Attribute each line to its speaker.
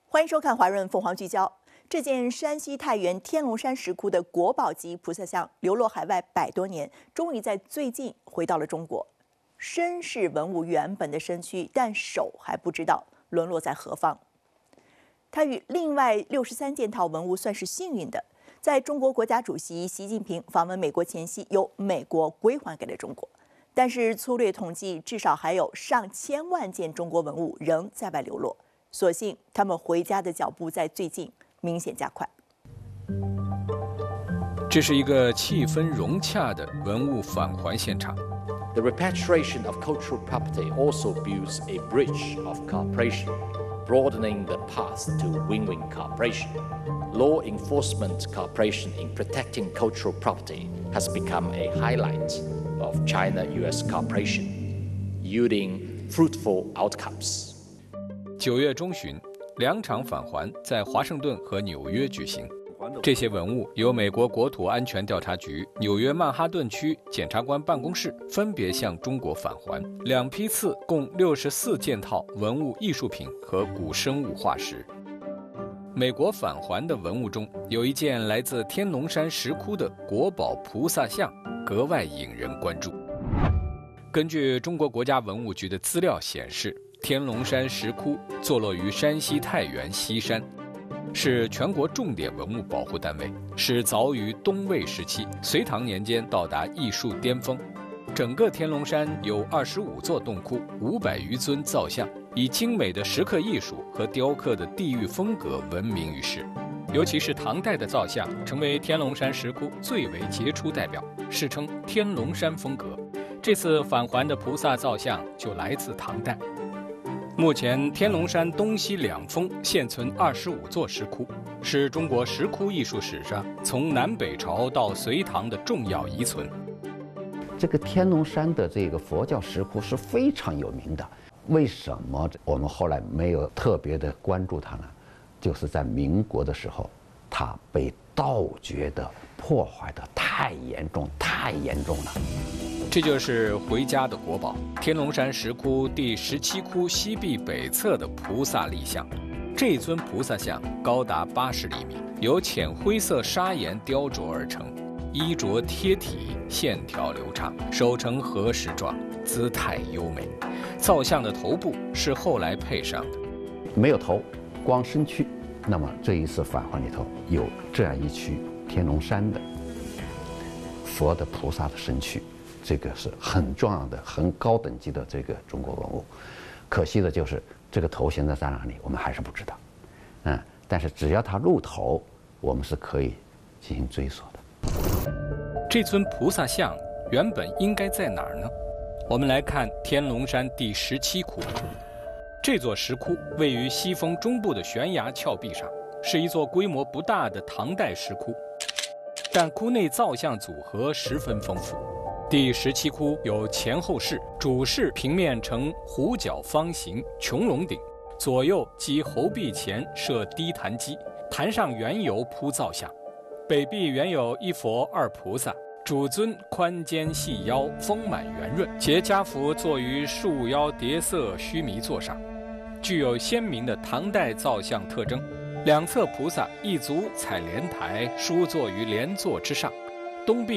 Speaker 1: 欢迎收看华润凤凰聚焦。这件山西太原天龙山石窟的国宝级菩萨像流落海外100多年，终于在最近回到了中国。身是文物原本的身躯，但手还不知道沦落在何方。它与另外63件套文物算是幸运的，在中国国家主席习近平访问美国前夕，由美国归还给了中国。但是粗略统计，至少还有上千万件中国文物仍在外流落。所幸他们回家的脚步在最近明显加快。
Speaker 2: 这是一个气氛融洽的文物返还现场。
Speaker 3: The repatriation of cultural property also builds a bridge of cooperation, broadening the path to win-win cooperation. Law enforcement cooperation in protecting cultural property has become a highlight of China-US cooperation, yielding fruitful outcomes.
Speaker 2: 9月中旬，2场返还在华盛顿和纽约举行。这些文物由美国国土安全调查局、纽约曼哈顿区检察官办公室分别向中国返还，2批次共64件套文物艺术品和古生物化石。美国返还的文物中，有一件来自天龙山石窟的国宝菩萨像，格外引人关注。根据中国国家文物局的资料显示，天龙山石窟坐落于山西太原西山，是全国重点文物保护单位，是早于东魏时期、隋唐年间到达艺术巅峰。整个天龙山有25座洞窟，500余尊造像，以精美的石刻艺术和雕刻的地域风格闻名于世。尤其是唐代的造像，成为天龙山石窟最为杰出代表，世称天龙山风格。这次返还的菩萨造像就来自唐代。目前，天龙山东西两峰现存25座石窟，是中国石窟艺术史上从南北朝到隋唐的重要遗存。
Speaker 4: 这个天龙山的这个佛教石窟是非常有名的。为什么我们后来没有特别的关注它呢？就是在民国的时候，它被盗掘的破坏的太严重了。
Speaker 2: 这就是回家的国宝——天龙山石窟第17窟西壁北侧的菩萨立像。这尊菩萨像高达80厘米，由浅灰色砂岩雕琢而成，衣着贴体，线条流畅，手呈合十状，姿态优美。造像的头部是后来配上的，
Speaker 4: 没有头，光身躯。那么这一次返还里头有这样一躯天龙山的佛的菩萨的身躯。这个是很重要的、很高等级的这个中国文物，可惜的就是这个头现在在哪里，我们还是不知道。但是只要它露头，我们是可以进行追索的。
Speaker 2: 这尊菩萨像原本应该在哪儿呢？我们来看天龙山第17窟。这座石窟位于西峰中部的悬崖峭壁上，是一座规模不大的唐代石窟，但窟内造像组合十分丰富。第17窟有前后室，主室平面呈弧角方形穹隆顶，左右及猴壁前设低坛基，坛上原有铺造像。北壁原有一佛二菩萨，主尊宽肩细腰，丰满圆润，且家福坐于束腰叠色须弥座上，具有鲜明的唐代造像特征。两侧菩萨一足踩莲台，舒坐于莲座之上，东壁